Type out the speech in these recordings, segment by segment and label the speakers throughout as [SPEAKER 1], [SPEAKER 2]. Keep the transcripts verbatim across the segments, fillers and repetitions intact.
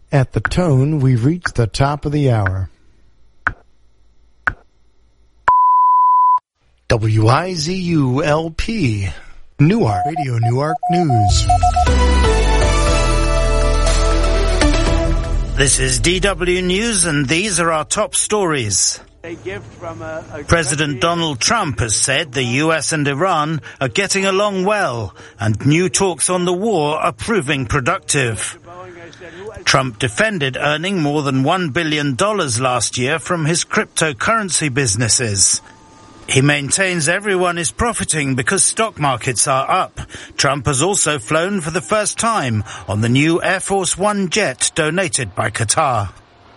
[SPEAKER 1] At the tone, we've reached the top of the hour. W I Z U L P, Newark, Radio Newark News.
[SPEAKER 2] This is D W News, and these are our top stories. President Donald Trump has said the U S and Iran are getting along well, and new talks on the war are proving productive. Trump defended earning more than one billion dollars last year from his cryptocurrency businesses. He maintains everyone is profiting because stock markets are up. Trump has also flown for the first time on the new Air Force One jet donated by Qatar.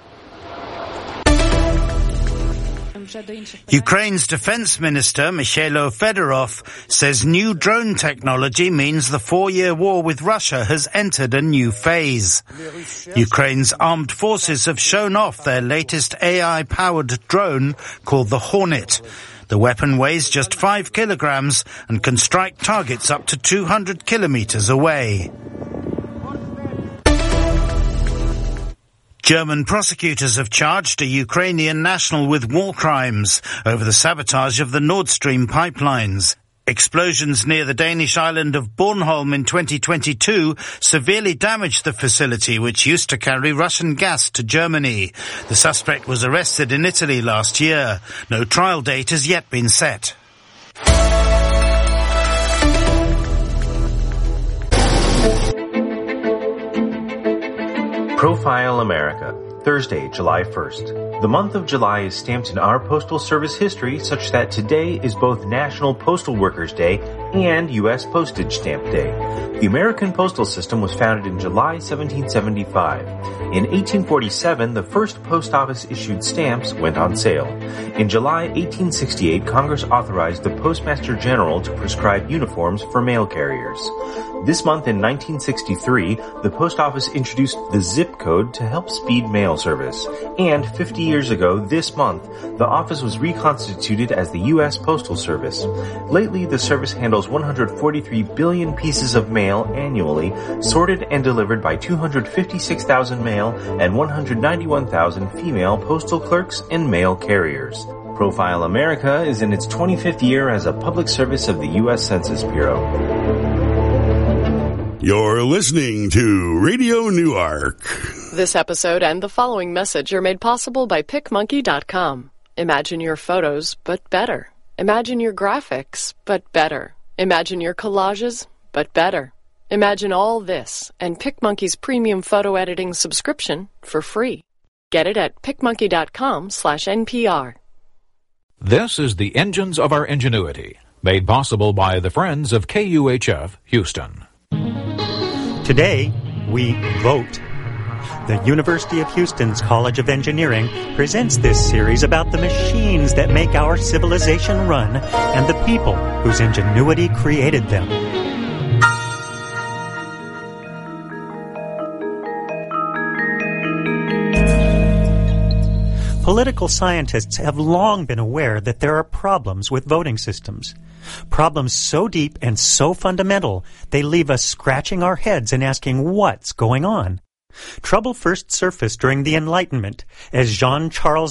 [SPEAKER 2] Ukraine's defense minister, Mikhailo Fedorov, says new drone technology means the four-year war with Russia has entered a new phase. Ukraine's armed forces have shown off their latest A I-powered drone called the Hornet. The weapon weighs just five kilograms and can strike targets up to two hundred kilometers away. German prosecutors have charged a Ukrainian national with war crimes over the sabotage of the Nord Stream pipelines. Explosions near the Danish island of Bornholm in twenty twenty-two severely damaged the facility, which used to carry Russian gas to Germany. The suspect was arrested in Italy last year. No trial date has yet been set.
[SPEAKER 3] Profile America, Thursday, July first. The month of July is stamped in our Postal Service history such that today is both National Postal Workers' Day and U S Postage Stamp Day. The American postal system was founded in July seventeen seventy-five. In eighteen forty-seven, the first post office issued stamps went on sale. In July eighteen sixty-eight, Congress authorized the Postmaster General to prescribe uniforms for mail carriers. This month in nineteen sixty-three, the post office introduced the zip code to help speed mail service. And fifty years ago this month, the office was reconstituted as the U S Postal Service. Lately, the service handles one hundred forty-three billion pieces of mail annually, sorted and delivered by two hundred fifty-six thousand male and one hundred ninety-one thousand female postal clerks and mail carriers. Profile America is in its twenty-fifth year as a public service of the U S Census Bureau.
[SPEAKER 4] You're listening to Radio Newark.
[SPEAKER 5] This episode and the following message are made possible by pic monkey dot com. Imagine your photos, but better. Imagine your graphics, but better. Imagine your collages, but better. Imagine all this and PicMonkey's premium photo editing subscription for free. Get it at pic monkey dot com slash N P R.
[SPEAKER 6] This is the Engines of Our Ingenuity, made possible by the friends of K U H F Houston.
[SPEAKER 7] Today, we vote. The University of Houston's College of Engineering presents this series about the machines that make our civilization run and the people whose ingenuity created them. Political scientists have long been aware that there are problems with voting systems. Problems so deep and so fundamental, they leave us scratching our heads and asking what's going on. Trouble first surfaced during the Enlightenment as Jean-Charles